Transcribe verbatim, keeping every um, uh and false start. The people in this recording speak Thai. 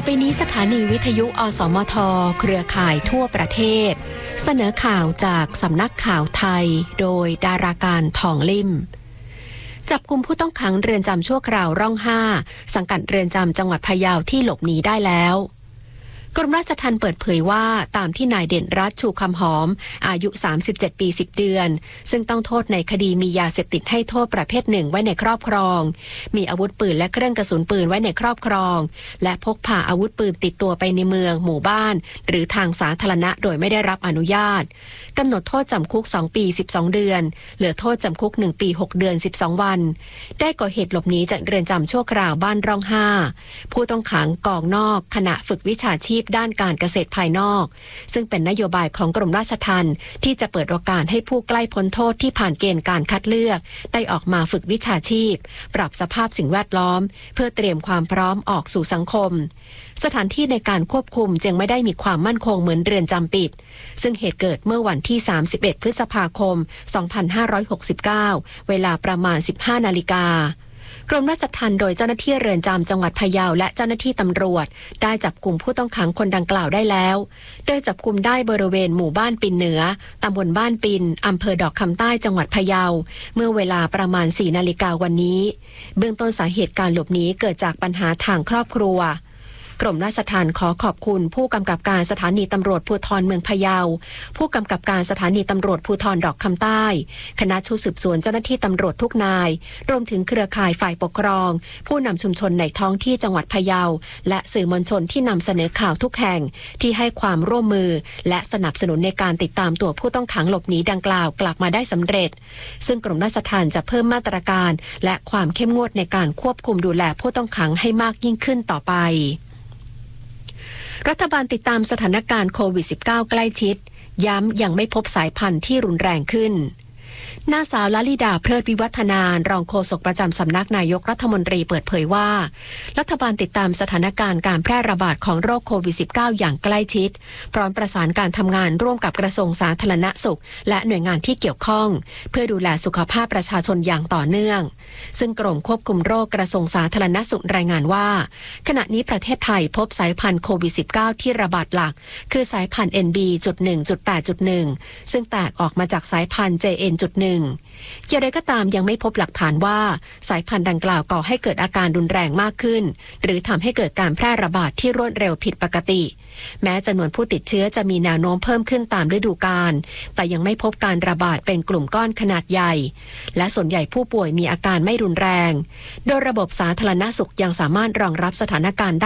ไปนี้สถานีวิทยุอสมทเครือข่ายทั่วประเทศเสนอข่าวจากสำนักข่าวไทยโดยดาราการทองลิ่มจับกุมผู้ต้องขังเรือนจำชั่วคราวร่องห้าสังกัดเรือนจำจังหวัดพะเยาที่หลบหนีได้แล้วกรมราชทัณฑ์เปิดเผยว่าตามที่นายเด่นรัตน์ชูคำหอมอายุสามสิบเจ็ดปีสิบเดือนซึ่งต้องโทษในคดีมียาเสพติดให้โทษประเภทหนึ่งไว้ในครอบครองมีอาวุธปืนและเครื่องกระสุนปืนไว้ในครอบครองและพกพาอาวุธปืนติดตัวไปในเมืองหมู่บ้านหรือทางสาธารณะโดยไม่ได้รับอนุญาตกำหนดโทษจำคุกสองปีสิบสองเดือนเหลือโทษจำคุกหนึ่งปีหกเดือนสิบสองวันได้ก่อเหตุหลบหนีจากเรือนจำชั่วคราวบ้านร่องห้าผู้ต้องขังกองนอกขณะฝึกวิชาชีพด้านการเกษตรภายนอกซึ่งเป็นนโยบายของกรมราชทัณฑ์ที่จะเปิดโอกาสให้ผู้ใกล้พ้นโทษที่ผ่านเกณฑ์การคัดเลือกได้ออกมาฝึกวิชาชีพปรับสภาพสิ่งแวดล้อมเพื่อเตรียมความพร้อมออกสู่สังคมสถานที่ในการควบคุมจึงไม่ได้มีความมั่นคงเหมือนเรือนจำปิดซึ่งเหตุเกิดเมื่อวันที่สามสิบเอ็ดพฤษภาคมสองพันห้าร้อยหกสิบเก้าเวลาประมาณ สิบห้านาฬิกากรมราชทัณฑ์โดยเจ้าหน้าที่เรือนจำจังหวัดพะเยาและเจ้าหน้าที่ตำรวจได้จับกลุ่มผู้ต้องขังคนดังกล่าวได้แล้วโดยจับกลุ่มได้บริเวณหมู่บ้านปินเหนือตำบลบ้านปินอำเภอดอกคำใต้จังหวัดพะเยาเมื่อเวลาประมาณสี่นาฬิกาวันนี้เบื้องต้นสาเหตุการหลบหนีเกิดจากปัญหาทางครอบครัวกรมราชทัณฑ์ขอขอบคุณผู้กำกับการสถานีตำรวจภูธรเมืองพะเยาผู้กำกับการสถานีตำรวจภูธรดอกคำใต้คณะชุดสืบสวนเจ้าหน้าที่ตำรวจทุกนายรวมถึงเครือข่ายฝ่ายปกครองผู้นำชุมชนในท้องที่จังหวัดพะเยาและสื่อมวลชนที่นำเสนอข่าวทุกแห่งที่ให้ความร่วมมือและสนับสนุนในการติดตามตัวผู้ต้องขังหลบหนีดังกล่าวกลับมาได้สำเร็จซึ่งกรมราชทัณฑ์จะเพิ่มมาตรการและความเข้มงวดในการควบคุมดูแลผู้ต้องขังให้มากยิ่งขึ้นต่อไปรัฐบาลติดตามสถานการณ์โควิด สิบเก้า ใกล้ชิดย้ำยังไม่พบสายพันธุ์ที่รุนแรงขึ้นนางสาวลลิดาเพลิดวิวัฒนารองโฆษกประจำสำนักนายกรัฐมนตรีเปิดเผยว่ารัฐบาลติดตามสถานการณ์การแพร่ระบาดของโรคโควิด สิบเก้า อย่างใกล้ชิดพร้อมประสานการทำงานร่วมกับกระทรวงสาธารณสุขและหน่วยงานที่เกี่ยวข้องเพื่อดูแลสุขภาพประชาชนอย่างต่อเนื่องซึ่งกรมควบคุมโรคกระทรวงสาธารณสุขรายงานว่าขณะนี้ประเทศไทยพบสายพันธุ์โควิด สิบเก้า ที่ระบาดหลักคือสายพันธุ์ เอ็น บี จุด หนึ่ง จุด แปด จุด หนึ่ง ซึ่งแตกออกมาจากสายพันธุ์ เจ เอ็น จุด หนึ่งอย่างไรก็ตามยังไม่พบหลักฐานว่าสายพันธุ์ดังกล่าวก่อให้เกิดอาการรุนแรงมากขึ้นหรือทำให้เกิดการแพร่ระบาดที่รวดเร็วผิดปกติแม้จำนวนผู้ติดเชื้อจะมีแนวโน้มเพิ่มขึ้นตามฤดูกาลแต่ยังไม่พบการระบาดเป็นกลุ่มก้อนขนาดใหญ่และส่วนใหญ่ผู้ป่วยมีอาการไม่รุนแรงโดยระบบสาธารณสุขยังสามารถรองรับสถานการณ์